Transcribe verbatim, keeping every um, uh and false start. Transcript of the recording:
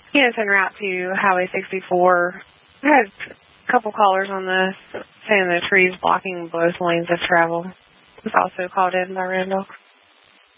He is en route to Highway sixty-four. I had a couple callers on this saying the trees blocking both lanes of travel. It was also called in by Randall.